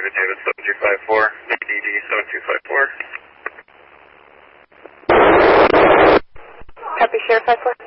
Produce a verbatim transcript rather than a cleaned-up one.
David, David seven two five four, D D seven two five four. Copy, Sheriff five four.